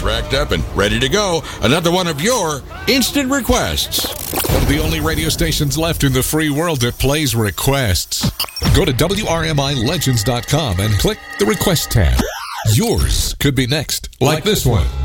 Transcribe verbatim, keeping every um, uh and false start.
racked up and ready to go. Another one of your instant requests. One of the only radio stations left in the free world that plays requests. Go to W R M I Legends dot com and click the Request tab. Yours could be next, like this one.